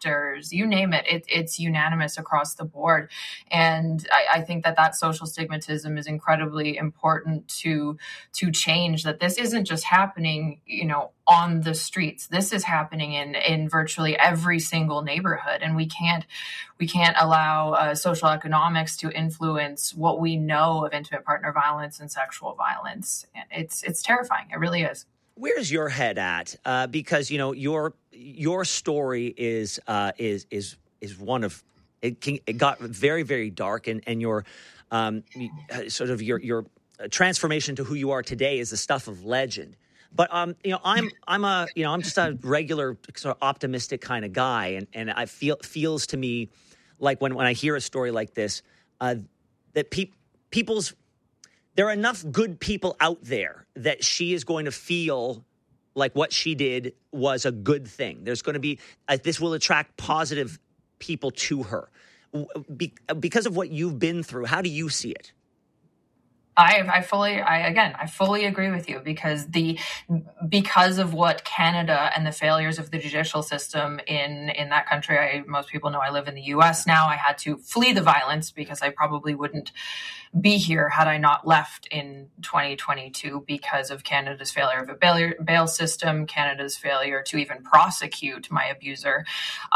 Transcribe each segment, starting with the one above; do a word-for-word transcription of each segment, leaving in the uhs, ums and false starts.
doctors, you name it, it it's unanimous across the board. And I, I think that that social stigmatism is incredibly important to to change, that this isn't just happening, you know, on the streets. This is happening in in virtually every single neighborhood, and we can't we can't allow uh, social economics to influence what we know of intimate partner violence and sexual violence. It's it's terrifying. It really is. Where's your head at? Uh, because you know your your story is uh, is is is one of it, can, it got very very dark, and and your um, sort of your your transformation to who you are today is the stuff of legend. But um, you know, I'm I'm a you know I'm just a regular sort of optimistic kind of guy, and, and I feel feels to me like when, when I hear a story like this, uh, that pe- people's there are enough good people out there that she is going to feel like what she did was a good thing. There's going to be uh, this will attract positive people to her Be- because of what you've been through. How do you see it? I, I fully, I, again, I fully agree with you because the, because of what Canada and the failures of the judicial system in, in that country, I, most people know I live in the U S now. I had to flee the violence because I probably wouldn't be here had I not left in twenty twenty-two because of Canada's failure of a bail, bail system, Canada's failure to even prosecute my abuser.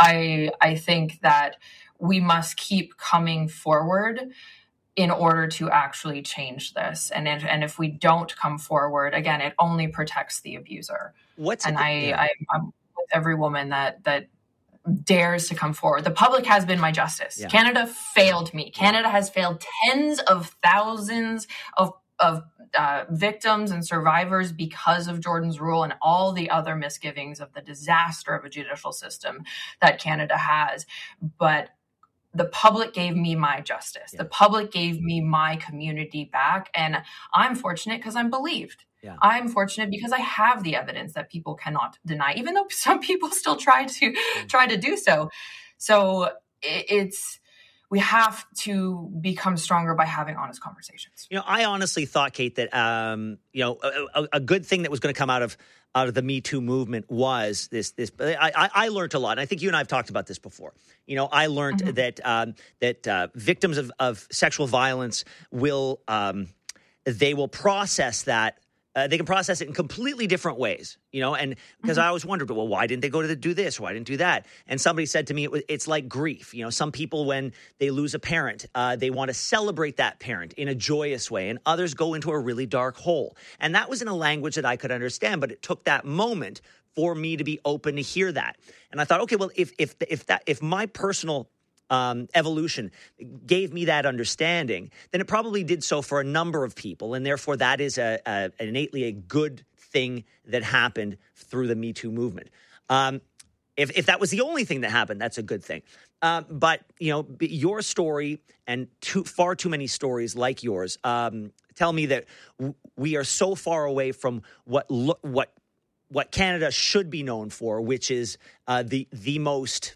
I, I think that we must keep coming forward in order to actually change this. And if, and if we don't come forward, again, it only protects the abuser. What's and it, I, yeah. I, I'm with every woman that, that dares to come forward. The public has been my justice. Yeah. Canada failed me. Canada has failed tens of thousands of, of uh, victims and survivors because of Jordan's Rule and all the other misgivings of the disaster of a judicial system that Canada has. But the public gave me my justice. Yeah. The public gave me my community back. And I'm fortunate because I'm believed. Yeah. I'm fortunate because I have the evidence that people cannot deny, even though some people still try to mm. try to do so. So it, it's, we have to become stronger by having honest conversations. You know, I honestly thought, Kate, that, um, you know, a, a, a good thing that was going to come out of out of the Me Too movement was this, this, I, I, I learned a lot. And I think you and I have talked about this before. You know, I learned mm-hmm. that, um, that, uh, victims of, of sexual violence will, um, they will process that. Uh, they can process it in completely different ways, you know, and because mm-hmm. I always wondered, well, why didn't they go to the, do this? Why didn't do that? And somebody said to me, it was, it's like grief. You know, some people, when they lose a parent, uh, they want to celebrate that parent in a joyous way, and others go into a really dark hole. And that was in a language that I could understand, but it took that moment for me to be open to hear that. And I thought, okay, well, if if if that if my personal Um, evolution gave me that understanding, then it probably did so for a number of people. And therefore, that is a, a, innately a good thing that happened through the Me Too movement. Um, if, if that was the only thing that happened, that's a good thing. Um, but, you know, your story and too, far too many stories like yours um, tell me that w- we are so far away from what lo- what what Canada should be known for, which is uh, the the most...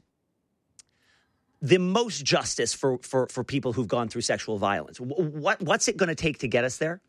the most justice for, for, for people who've gone through sexual violence. What What's it going to take to get us there?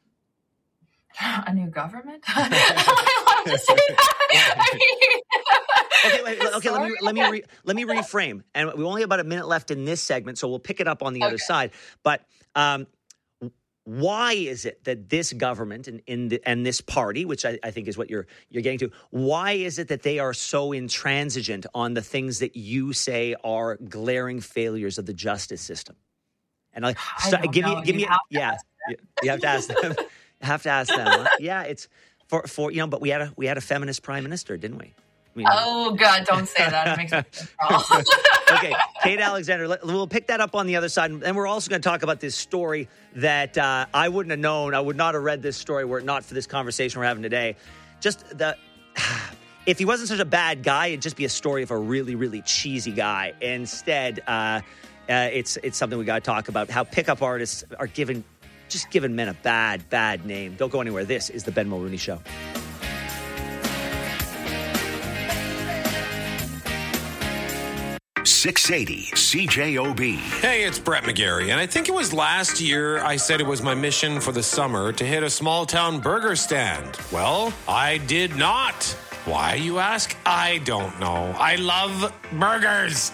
A new government? I love to say that. I mean, okay, wait, okay. Let me let me re, let me reframe. And we only have about a minute left in this segment, so we'll pick it up on the okay. other side. But um, why is it that this government and in the, and this party, which I, I think is what you're you're getting to, why is it that they are so intransigent on the things that you say are glaring failures of the justice system? And I, I so, don't give know. me give you me yeah, you, you have to ask them. You have to ask them. Huh? Yeah, it's for for you know. But we had a we had a feminist prime minister, didn't we? I mean, oh God, don't say that. It makes me crawl. Okay, Kate Alexander, we'll pick that up on the other side. And we're also going to talk about this story that uh, I wouldn't have known. I would not have read this story were it not for this conversation we're having today. Just the, if he wasn't such a bad guy, it'd just be a story of a really, really cheesy guy. Instead, uh, uh, it's it's something we got to talk about, how pickup artists are given, just giving men a bad, bad name. Don't go anywhere. This is the Ben Mulrooney Show. six eighty C J O B. Hey, it's Brett McGarry, and I think it was last year I said it was my mission for the summer to hit a small-town burger stand. Well, I did not. Why, you ask? I don't know. I love burgers.